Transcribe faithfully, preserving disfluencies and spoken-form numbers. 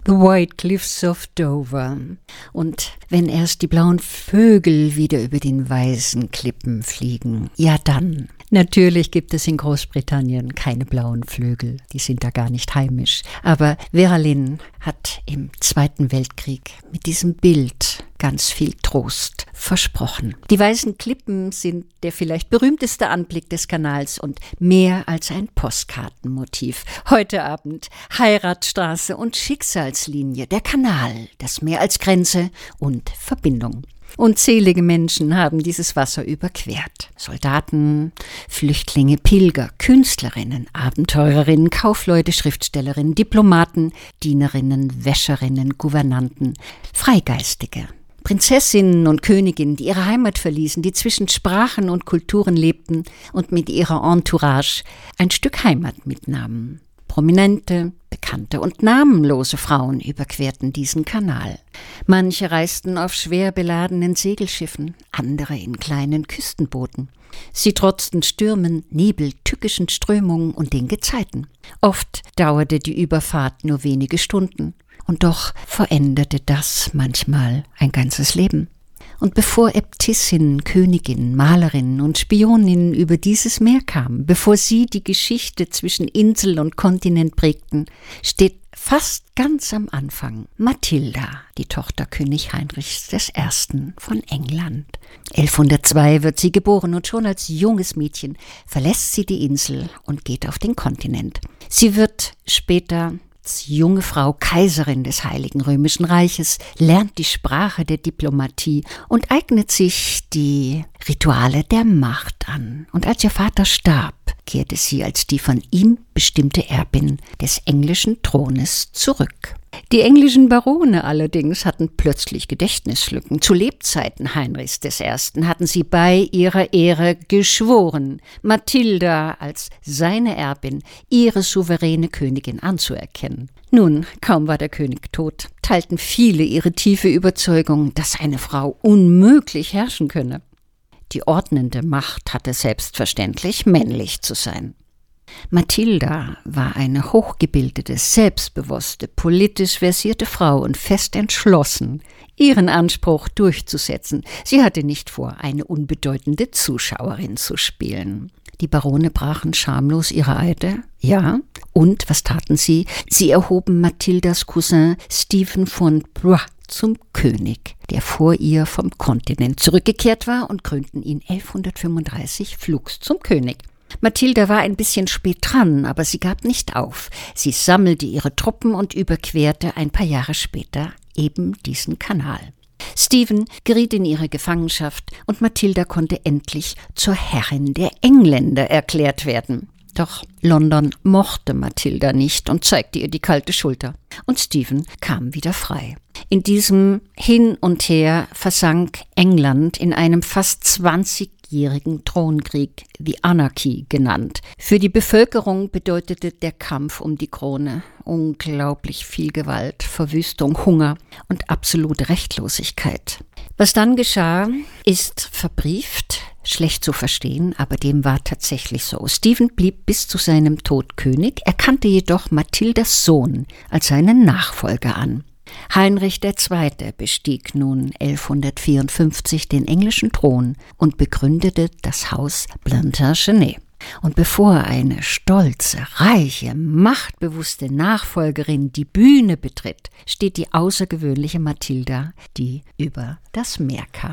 The White Cliffs of Dover. Und wenn erst die blauen Vögel wieder über den weißen Klippen fliegen, ja dann. Natürlich gibt es in Großbritannien keine blauen Vögel, die sind da gar nicht heimisch. Aber Vera Lynn hat im Zweiten Weltkrieg mit diesem Bild ganz viel Trost versprochen. Die weißen Klippen sind der vielleicht berühmteste Anblick des Kanals und mehr als ein Postkartenmotiv. Heute Abend Heiratstraße und Schicksalslinie, der Kanal, das Meer als Grenze und Verbindung. Unzählige Menschen haben dieses Wasser überquert. Soldaten, Flüchtlinge, Pilger, Künstlerinnen, Abenteurerinnen, Kaufleute, Schriftstellerinnen, Diplomaten, Dienerinnen, Wäscherinnen, Gouvernanten, Freigeistige. Prinzessinnen und Königinnen, die ihre Heimat verließen, die zwischen Sprachen und Kulturen lebten und mit ihrer Entourage ein Stück Heimat mitnahmen. Prominente, bekannte und namenlose Frauen überquerten diesen Kanal. Manche reisten auf schwer beladenen Segelschiffen, andere in kleinen Küstenbooten. Sie trotzten Stürmen, Nebel, tückischen Strömungen und den Gezeiten. Oft dauerte die Überfahrt nur wenige Stunden. Und doch veränderte das manchmal ein ganzes Leben. Und bevor Äbtissinnen, Königinnen, Malerinnen und Spioninnen über dieses Meer kamen, bevor sie die Geschichte zwischen Insel und Kontinent prägten, steht fast ganz am Anfang Mathilda, die Tochter König Heinrichs der Ersten von England. elfhundertzwei wird sie geboren und schon als junges Mädchen verlässt sie die Insel und geht auf den Kontinent. Sie wird später als junge Frau Kaiserin des Heiligen Römischen Reiches, lernt die Sprache der Diplomatie und eignet sich die Rituale der Macht an. Und als ihr Vater starb, kehrte sie als die von ihm bestimmte Erbin des englischen Thrones zurück. Die englischen Barone allerdings hatten plötzlich Gedächtnislücken. Zu Lebzeiten Heinrichs des Ersten hatten sie bei ihrer Ehre geschworen, Mathilda als seine Erbin, ihre souveräne Königin anzuerkennen. Nun, kaum war der König tot, teilten viele ihre tiefe Überzeugung, dass eine Frau unmöglich herrschen könne. Die ordnende Macht hatte selbstverständlich männlich zu sein. Mathilda war eine hochgebildete, selbstbewusste, politisch versierte Frau und fest entschlossen, ihren Anspruch durchzusetzen. Sie hatte nicht vor, eine unbedeutende Zuschauerin zu spielen. Die Barone brachen schamlos ihre Eide, ja, und was taten sie? Sie erhoben Mathildas Cousin Stephen von Blois zum König, der vor ihr vom Kontinent zurückgekehrt war, und krönten ihn elfhundertfünfunddreißig flugs zum König. Mathilda war ein bisschen spät dran, aber sie gab nicht auf. Sie sammelte ihre Truppen und überquerte ein paar Jahre später eben diesen Kanal. Stephen geriet in ihre Gefangenschaft und Mathilda konnte endlich zur Herrin der Engländer erklärt werden. Doch London mochte Mathilda nicht und zeigte ihr die kalte Schulter. Und Stephen kam wieder frei. In diesem Hin und Her versank England in einem fast zwanzigjährigen Thronkrieg, The Anarchy genannt. Für die Bevölkerung bedeutete der Kampf um die Krone unglaublich viel Gewalt, Verwüstung, Hunger und absolute Rechtlosigkeit. Was dann geschah, ist verbrieft, schlecht zu verstehen, aber dem war tatsächlich so. Stephen blieb bis zu seinem Tod König, erkannte jedoch Mathildas Sohn als seinen Nachfolger an. Heinrich der Zweite bestieg nun elfhundertvierundfünfzig den englischen Thron und begründete das Haus Plantagenet. Und bevor eine stolze, reiche, machtbewusste Nachfolgerin die Bühne betritt, steht die außergewöhnliche Mathilda, die über das Meer kam.